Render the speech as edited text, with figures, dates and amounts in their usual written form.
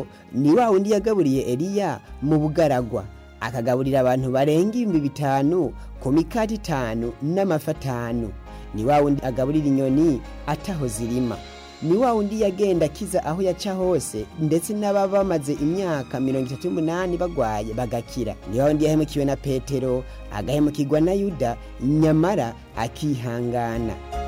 petero ni wa wundi yagaburiye Eliya mu bugaragwa akagaburira abantu barenga 5,000 ku mikati 5 n'amafi 5. Ni wa wundi agaburira inyoni ataho zirima. Ni wa wundi yagenda kiza aho yaca hose ndetse n'ababa bamaze imyaka 38 bagwaye bagakira. Ni wa wundi yahemukiwe na Petero agahemukirwa na Yuda nyamara akihangana.